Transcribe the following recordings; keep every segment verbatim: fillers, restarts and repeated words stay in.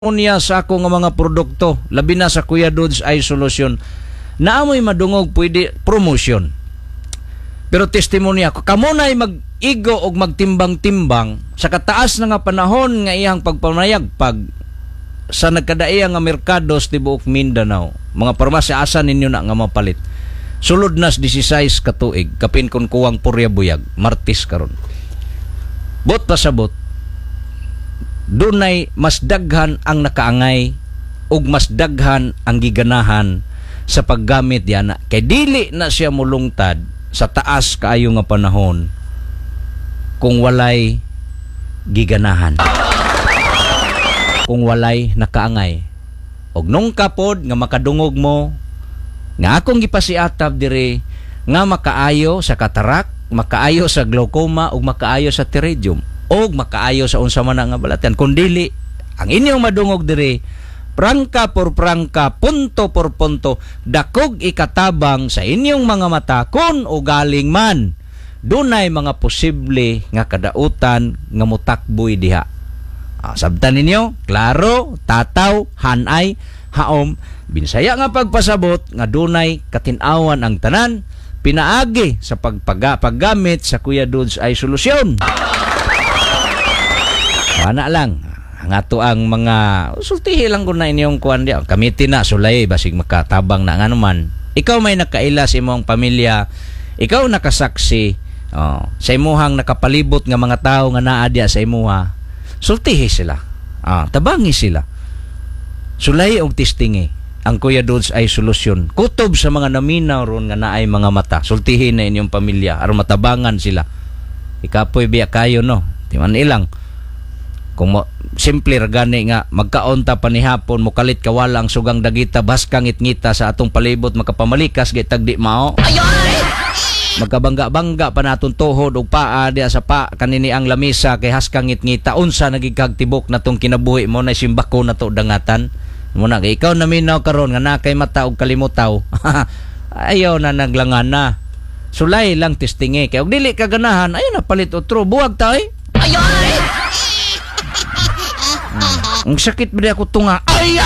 unya sa ako nga mga produkto, labi na sa Kuya Dudes ay solusyon. Naamoy madungog pwede promotion. Pero testimonya ko, kamo na'y mag-igo o magtimbang-timbang sa kataas na nga panahon nga iyang pagpamayagpag sa nagkadaia nga merkado sa tibuok Mindanao. Mga parmasya, asa ninyo na nga mapalit. Sulod nas disisays katuig, kapin kon kuwang purya buyag, Martis karon. Bot pasabot, dunay mas daghan ang nakaangay ug mas daghan ang giganahan sa paggamit yana. Kay dili na siya mulungtad sa taas kaayo nga panahon kung walay giganahan, kung walay nakaangay. Og nung kapod nga makadungog mo nga akong gipasiatab diri nga makaayo sa katarak, makaayo sa glaucoma ug makaayo sa pterygium og makaayo sa unsa man nga balatan. Kun dili ang inyong madungog diri prangka por prangka, punto por punto, dakog ikatabang sa inyong mga mata kun ugaling man dunay mga posible nga kadautan nga mutakboy diha. Ah, sabtan ninyo, klaro, tataw, hanay, haom, binsaya nga pagpasabot nga dunay katinawan ang tanan, pinaagi sa pagpaga, paggamit sa Kuya Dudes ay solusyon. Ana lang, ang ato ang mga sultihi lang ko na inyong kuan diya. Kamiti na, sulay, basig makatabang na nga naman. Ikaw may nakaila sa imong pamilya, ikaw nakasaksi, oh, sa imuhang nakapalibot nga mga tao nga naa diya sa imuha, sultihi sila, ah, tabangi sila. Sulay og testingi. Ang Kuya Dudes ay solusyon. Kutob sa mga naminaw ron nga naay mga mata. Sultihin na inyong pamilya aron matabangan sila. Ikapoy biya kayo no. Timan ilang. Kung mo, simple gani nga magkaunta panihapon mo kalit kawala ang sugang dagita baskang itngita sa atong palibot makapamalikas gitag di mao. Magkabangga-bangga pa naton tuhod ug paa diya sa pa kanini ang lamisa kay haskang itngita unsa nagigagtibok natong kinabuhi mo na simbako nato dangatan. Muna kay ikaw naminaw karon nga nakay mata og kalimutaw. Ayaw na naglangan na. Sulay lang testingi kay og dili ka ganahan ayo na palit otro buwag ta eh. Ayoy. Ang sakit ba di ako tunga? Ay!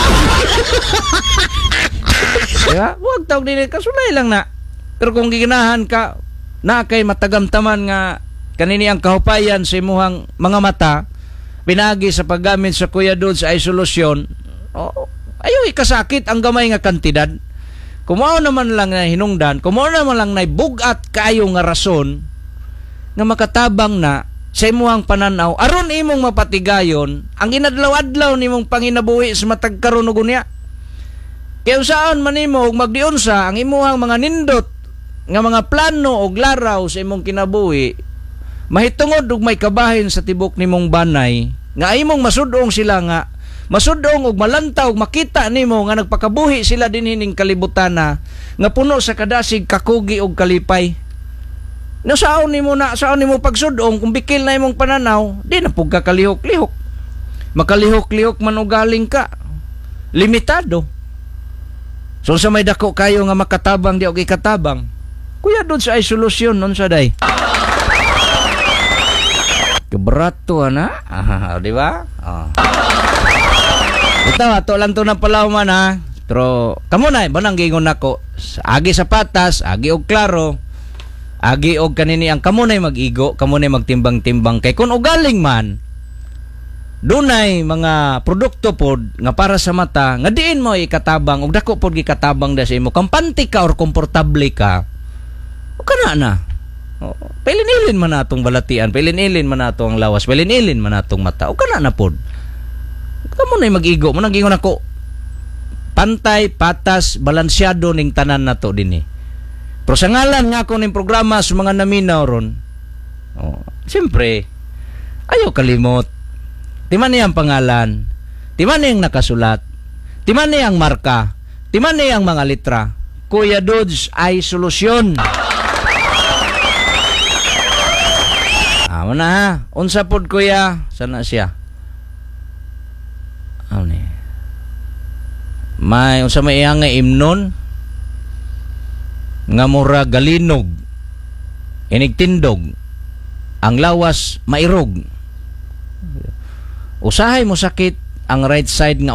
Diba? Huwag tawag din ka, sulay lang na. Pero kung giganahan ka, na kay matagamtaman nga kanini ang kahupayan sa imuhang mga mata, pinagi sa paggamit sa Kuya Dudes ay solusyon, oh, ayaw ikasakit ang gamay nga kantidad. Kumao naman lang na hinungdan, kumao naman lang na bugat kayo nga rason nga makatabang na sa imuhang pananaw aron imong mapatigayon ang inadlaw-adlaw nimong panginabuhi sa matag karon ug unya. Kaya saan man nimo ug magdiunsa ang imuhang mga nindot nga mga plano og laraw sa imong kinabuhi, mahitungod ug may kabahin sa tibok nimong banay nga imong masudong sila nga masudong ug malantaw ug makita nimo nga nagpakabuhi sila dinhining kalibutana nga puno sa kadasig kakugi ug kalipay. No, saan ni mo na, saan ni mo pagsudong, kung bikil na imong pananaw, di na pug kakalihok-lihok. Makalihok-lihok man ugaling ka. Limitado. So sa may dako kayo nga makatabang di og ikatabang, Kuya Dudes ay solusyon nun sa day. Kebrato na, ah, di ba? Ah. Ito, ato lang to na palawman ha. Pero, kamo na, banang gingon nako. Agi sa patas, agi og klaro. Agi og kanini ang kamunay mag-igo, kamunay magtimbang-timbang kay kun ugaling man dunay mga produkto pod nga para sa mata nga diin mo ikatabang og dako pod gikatabang da sa imo kampante ka or komportable ka. O kana na. O, pailin-ilin man natong balatian, pailin-ilin man natong lawas, pailin-ilin man natong mata. O kana na pod. Kamunay mag-igo, mo nang gingon ako. Pantay, patas, balansyado ning tanan nato dinhi. Pero sa ngalan nga ako ng programa sa mga naminaw ron, oh, siyempre, ayaw kalimot. Timan niya ang pangalan, timan niya ang nakasulat, timan niya ang marka, timan niya ang mga litra. Kuya Dudes ay solusyon. Amo na ha, unsa pod kuya, sana siya? Ano ni? May, unsa may iyang nga imnon? Nga mura galinog inigtindog ang lawas mairog usahay mo sakit ang right side nga